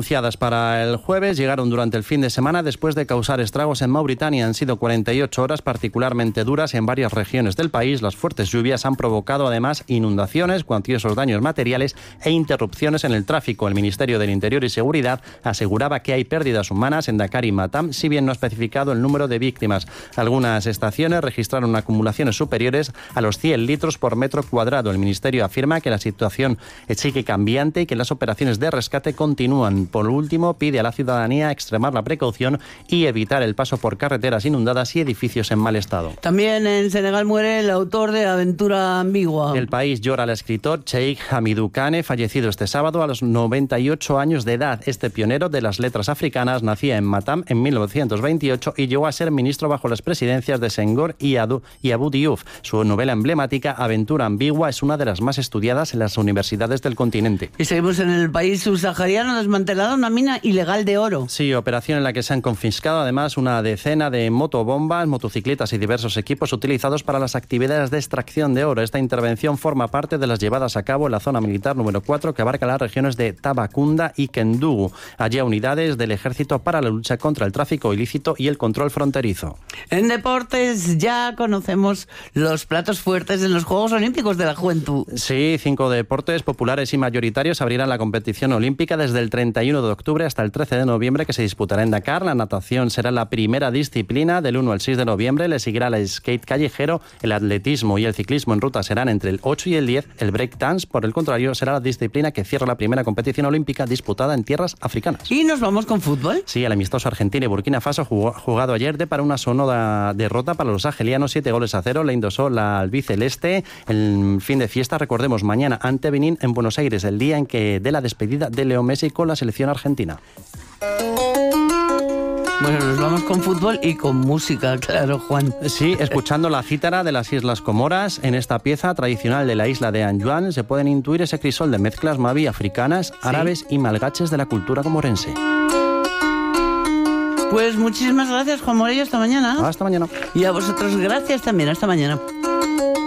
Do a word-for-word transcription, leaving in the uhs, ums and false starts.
anunciadas para el jueves llegaron durante el fin de semana después de causar estragos en Mauritania. Han sido cuarenta y ocho horas particularmente duras en varias regiones del país. Las fuertes lluvias han provocado además inundaciones, cuantiosos daños materiales e interrupciones en el tráfico. El Ministerio del Interior y Seguridad aseguraba que hay pérdidas humanas en Dakar y Matam, si bien no ha especificado el número de víctimas. Algunas estaciones registraron acumulaciones superiores a los cien litros por metro cuadrado. El Ministerio afirma que la situación sigue cambiante y que las operaciones de rescate continúan. Por último, pide a la ciudadanía extremar la precaución y evitar el paso por carreteras inundadas y edificios en mal estado. También en Senegal muere el autor de Aventura Ambigua. El país llora al escritor Cheikh Hamidou Kane, fallecido este sábado a los noventa y ocho años de edad. Este pionero de las letras africanas nacía en Matam en mil novecientos veintiocho y llegó a ser ministro bajo las presidencias de Senghor y, Adu, y Abu Diouf. Su novela emblemática, Aventura Ambigua, es una de las más estudiadas en las universidades del continente. Y seguimos en el país subsahariano, desmantelada una mina ilegal de oro. Sí, operación en la que se han confiscado además una decena de motobombas, motocicletas y diversos equipos utilizados para las actividades de extracción de oro. Esta intervención forma parte de las llevadas a cabo en la zona militar número cuatro, que abarca las regiones de Tabacunda y Kendugu. Allí hay unidades del ejército para la lucha contra el tráfico ilícito y el control fronterizo. En deportes ya conocemos los platos fuertes en los Juegos Olímpicos de la Juventud. Sí, cinco deportes populares y mayoritarios abrirán la competición olímpica desde el treinta y uno de octubre hasta el trece de noviembre, que se disputará en Dakar. La natación será la primera disciplina. Del uno al seis de noviembre le seguirá el skate callejero, el atletismo y el ciclismo en ruta serán entre el ocho y el diez. El breakdance, por el contrario, será la disciplina que cierra la primera competición olímpica disputada en tierras africanas. ¿Y nos vamos con fútbol? Sí, el amistoso Argentina y Burkina Faso jugó, jugado ayer de para una sonora derrota para los argelianos, siete goles a cero. Le endosó la albiceleste. El fin de fiesta, recordemos, mañana ante Benín en Buenos Aires, el día en que de la despedida de Leo Messi con la selección argentina. Bueno, nos vamos con fútbol y con música, claro, Juan. Sí, escuchando la cítara de las Islas Comoras. En esta pieza tradicional de la isla de Anjuan se pueden intuir ese crisol de mezclas mavi africanas, ¿sí?, árabes y malgaches de la cultura comorense. Pues muchísimas gracias, Juan Morello, hasta mañana. Hasta mañana. Y a vosotros gracias también, hasta mañana.